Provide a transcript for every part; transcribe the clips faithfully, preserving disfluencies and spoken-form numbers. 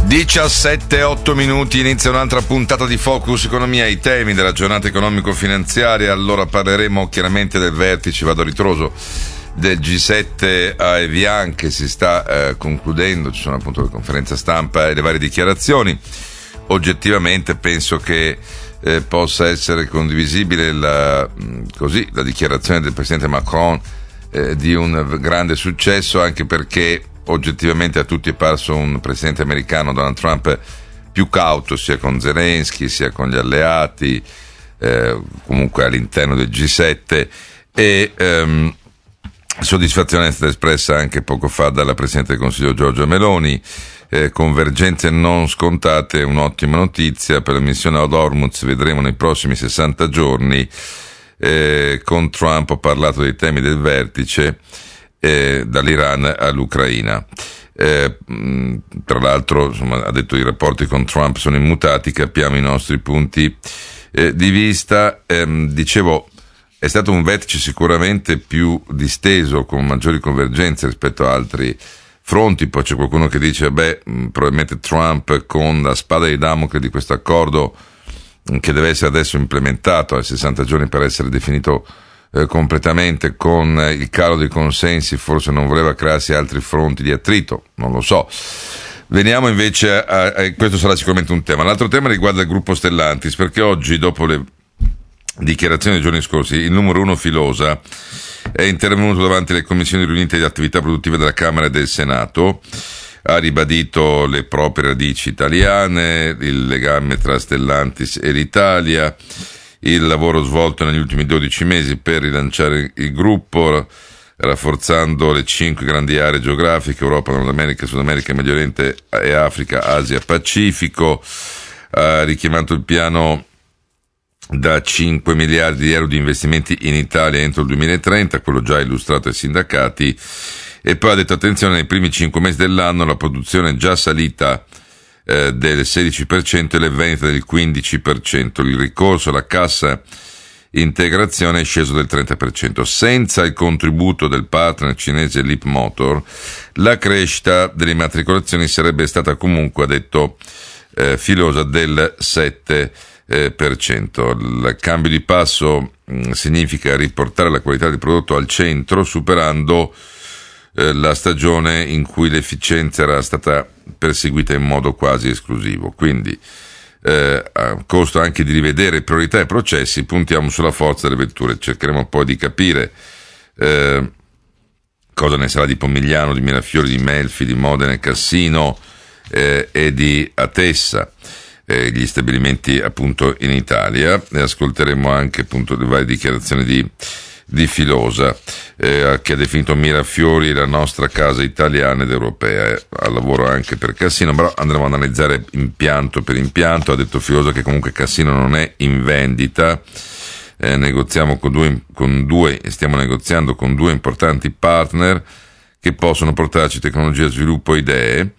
diciassette e otto minuti, inizia un'altra puntata di Focus Economia, i temi della giornata economico-finanziaria. Allora parleremo chiaramente del vertice, vado a ritroso, del G sette a Evian che si sta eh, concludendo. Ci sono appunto le conferenze stampa e le varie dichiarazioni. Oggettivamente penso che eh, possa essere condivisibile la, così, la dichiarazione del presidente Macron eh, di un grande successo, anche perché oggettivamente a tutti è parso un presidente americano, Donald Trump, più cauto sia con Zelensky sia con gli alleati, eh, comunque all'interno del G sette, e ehm, soddisfazione è stata espressa anche poco fa dalla Presidente del Consiglio Giorgia Meloni. Eh, convergenze non scontate, un'ottima notizia per la missione ad Hormuz, vedremo nei prossimi sessanta giorni. Eh, con Trump ho parlato dei temi del vertice, eh, dall'Iran all'Ucraina. Eh, mh, tra l'altro, insomma, ha detto i rapporti con Trump sono immutati, capiamo i nostri punti eh, di vista. Eh, dicevo, è stato un vertice sicuramente più disteso, con maggiori convergenze rispetto a altri fronti. Poi c'è qualcuno che dice, beh, probabilmente Trump con la spada di Damocle di questo accordo che deve essere adesso implementato a sessanta giorni per essere definito eh, completamente, con eh, il calo dei consensi, forse non voleva crearsi altri fronti di attrito, non lo so. Veniamo invece a, a questo sarà sicuramente un tema. L'altro tema riguarda il gruppo Stellantis, perché oggi, dopo le dichiarazioni dei giorni scorsi, il numero uno Filosa è intervenuto davanti alle commissioni riunite di attività produttive della Camera e del Senato, ha ribadito le proprie radici italiane, il legame tra Stellantis e l'Italia, il lavoro svolto negli ultimi dodici mesi per rilanciare il gruppo, rafforzando le cinque grandi aree geografiche: Europa, Nord America, Sud America, Medio Oriente e Africa, Asia, Pacifico. Ha richiamato il piano da cinque miliardi di euro di investimenti in Italia entro il duemilatrenta, quello già illustrato ai sindacati, e poi ha detto attenzione, nei primi cinque mesi dell'anno la produzione è già salita eh, del sedici per cento e le vendite del quindici per cento, il ricorso alla cassa integrazione è sceso del trenta per cento. Senza il contributo del partner cinese Leapmotor, la crescita delle immatricolazioni sarebbe stata comunque, ha detto eh, Filosa, del sette per cento. Il cambio di passo mh, significa riportare la qualità del prodotto al centro, superando eh, la stagione in cui l'efficienza era stata perseguita in modo quasi esclusivo. Quindi, eh, a costo anche di rivedere priorità e processi, puntiamo sulla forza delle vetture. Cercheremo poi di capire eh, cosa ne sarà di Pomigliano, di Mirafiori, di Melfi, di Modena e Cassino eh, e di Atessa, Eh, gli stabilimenti appunto in Italia, e ascolteremo anche appunto le varie dichiarazioni di, di Filosa, eh, che ha definito Mirafiori la nostra casa italiana ed europea, eh, al lavoro anche per Cassino, però andremo ad analizzare impianto per impianto. Ha detto Filosa che comunque Cassino non è in vendita, eh, negoziamo con due, con due, stiamo negoziando con due importanti partner che possono portarci tecnologia, sviluppo e idee,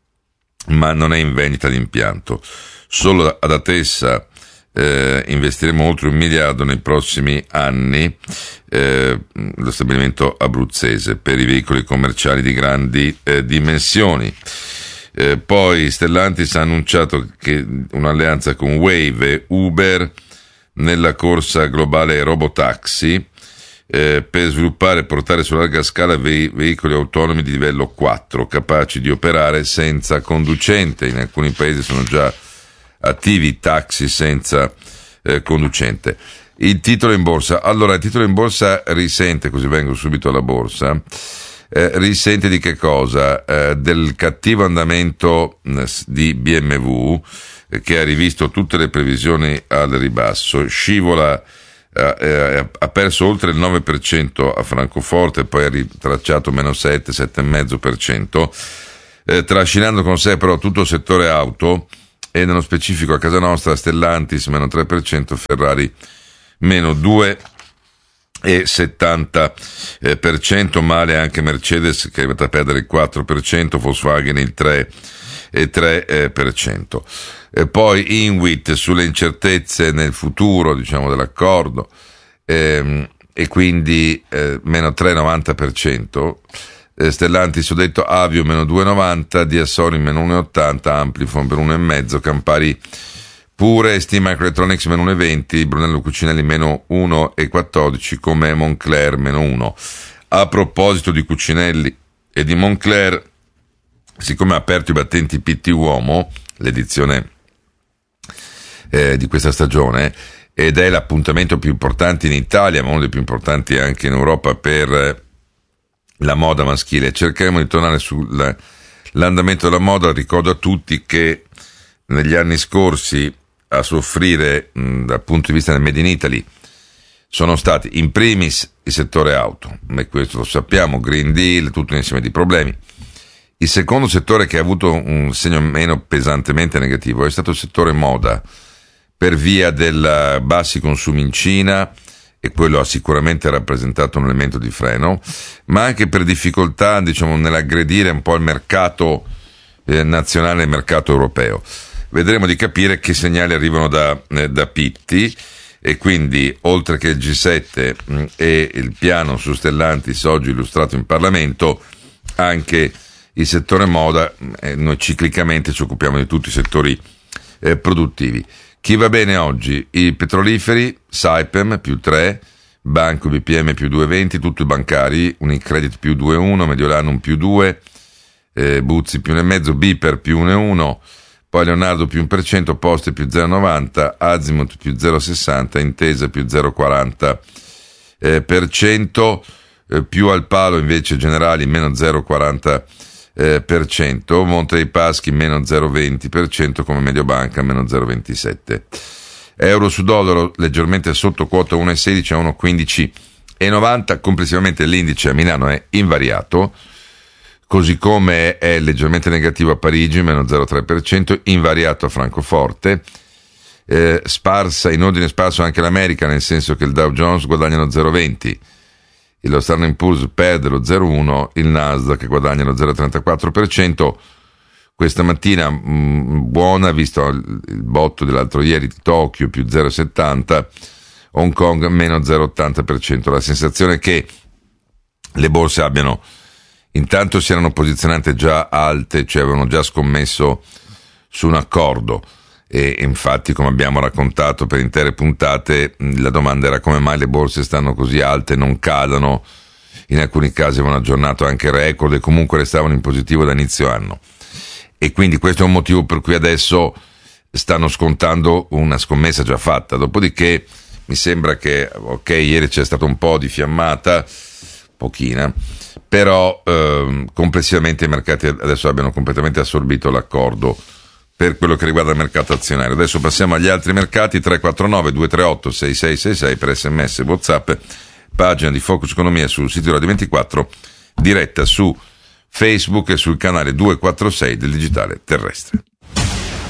ma non è in vendita l'impianto. Solo ad Atessa eh, investiremo oltre un miliardo nei prossimi anni, eh, lo stabilimento abruzzese, per i veicoli commerciali di grandi eh, dimensioni. Eh, poi Stellantis ha annunciato che un'alleanza con Wave e Uber nella corsa globale robotaxi eh, per sviluppare e portare su larga scala ve- veicoli autonomi di livello quattro, capaci di operare senza conducente. In alcuni paesi sono già attivi taxi senza eh, conducente. Il titolo in borsa, allora il titolo in borsa risente, così vengo subito alla borsa, eh, risente di che cosa? Eh, del cattivo andamento eh, di B M W, eh, che ha rivisto tutte le previsioni al ribasso, scivola, eh, eh, ha perso oltre il nove per cento a Francoforte, poi ha ritracciato meno sette, sette virgola cinque per cento, eh, trascinando con sé però tutto il settore auto, e nello specifico a casa nostra Stellantis meno tre per cento, Ferrari meno due virgola settanta per cento, male anche Mercedes che è arrivata a perdere il quattro per cento, Volkswagen il tre virgola tre per cento. E poi Inwit sulle incertezze nel futuro, diciamo, dell'accordo, ehm, e quindi eh, meno tre virgola novanta per cento. eh, Stellantis ho detto, Avio meno due virgola novanta, Diasori meno uno virgola ottanta, Amplifon per uno virgola cinque, Campari pure, Steam Microelectronics meno uno virgola venti, Brunello Cucinelli meno uno virgola quattordici, come Moncler meno uno. A proposito di Cucinelli e di Moncler, siccome ha aperto i battenti P T Uomo, l'edizione eh, di questa stagione, ed è l'appuntamento più importante in Italia, ma uno dei più importanti anche in Europa per la moda maschile, cercheremo di tornare sull'andamento della moda. Ricordo a tutti che negli anni scorsi a soffrire mh, dal punto di vista del Made in Italy sono stati in primis il settore auto, e questo lo sappiamo, Green Deal, tutto un insieme di problemi. Il secondo settore che ha avuto un segno meno pesantemente negativo è stato il settore moda, per via dei bassi consumi in Cina, e quello ha sicuramente rappresentato un elemento di freno, ma anche per difficoltà, diciamo, nell'aggredire un po' il mercato eh, nazionale e il mercato europeo. Vedremo di capire che segnali arrivano da, eh, da Pitti, e quindi oltre che il G sette mh, e il piano su Stellantis oggi illustrato in Parlamento, anche il settore moda, eh, noi ciclicamente ci occupiamo di tutti i settori eh, produttivi. Chi va bene oggi? I petroliferi, Saipem più tre, Banco B P M più due virgola venti, tutti i bancari, Unicredit più due virgola uno, Mediolanum più due, eh, Buzzi più uno virgola cinque, Biper più uno virgola uno, poi Leonardo più uno per cento, Poste più zero virgola novanta, Azimut più zero virgola sessanta, Intesa più zero virgola quaranta eh, per cento, eh, più al palo invece Generali meno zero virgola quaranta Eh, per cento, Monte dei Paschi meno zero virgola venti per cento, come Mediobanca meno zero virgola ventisette. Euro su dollaro leggermente sotto quota uno virgola sedici a uno virgola quindici e novanta. Complessivamente l'indice a Milano è invariato, così come è leggermente negativo a Parigi meno zero virgola tre per cento, invariato a Francoforte, eh, sparsa in ordine sparso anche l'America, nel senso che il Dow Jones guadagna lo zero virgola venti, lo Standard and Poor's perde lo zero virgola uno, il Nasdaq guadagna lo zero virgola trentaquattro per cento. Questa mattina mh, buona, visto il, il botto dell'altro ieri di Tokyo più zero virgola settanta, Hong Kong meno zero virgola ottanta per cento. La sensazione è che le borse abbiano, intanto si erano posizionate già alte, cioè avevano già scommesso su un accordo, e infatti, come abbiamo raccontato per intere puntate, la domanda era come mai le borse stanno così alte, non cadano, in alcuni casi avevano aggiornato anche record e comunque restavano in positivo da inizio anno, e quindi questo è un motivo per cui adesso stanno scontando una scommessa già fatta. Dopodiché mi sembra che, ok, ieri c'è stata un po' di fiammata, pochina, però eh, complessivamente i mercati adesso abbiano completamente assorbito l'accordo per quello che riguarda il mercato azionario. Adesso passiamo agli altri mercati. Tre quattro nove due tre otto sei sei sei sei per sms e WhatsApp, pagina di Focus Economia sul sito Radio ventiquattro, diretta su Facebook e sul canale duecentoquarantasei del Digitale Terrestre.